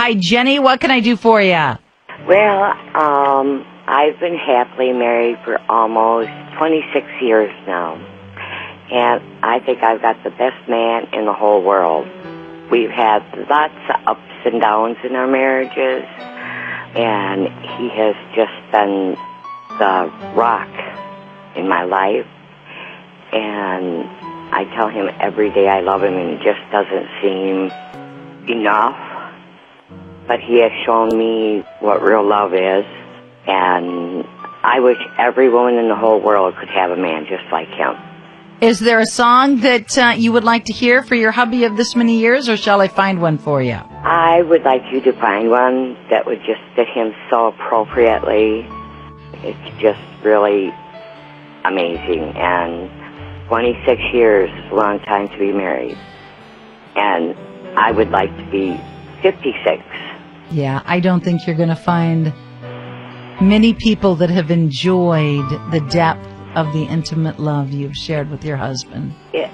Hi, Jenny. What can I do for you? Well, I've been happily married for almost 26 years now. And I think I've got the best man in the whole world. We've had lots of ups and downs in our marriages. And he has just been the rock in my life. And I tell him every day I love him, and it just doesn't seem enough. But he has shown me what real love is, and I wish every woman in the whole world could have a man just like him. Is there a song that you would like to hear for your hubby of this many years, or shall I find one for you? I would like you to find one that would just fit him so appropriately. It's just really amazing, and 26 years is a long time to be married. And I would like to be 56. Yeah, I don't think you're going to find many people that have enjoyed the depth of the intimate love you've shared with your husband. If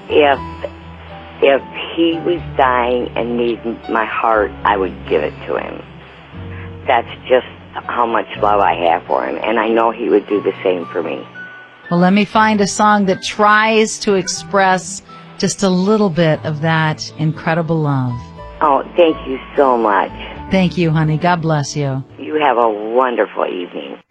he was dying and needed my heart, I would give it to him. That's just how much love I have for him, and I know he would do the same for me. Well, let me find a song that tries to express just a little bit of that incredible love. Oh, thank you so much. Thank you, honey. God bless you. You have a wonderful evening.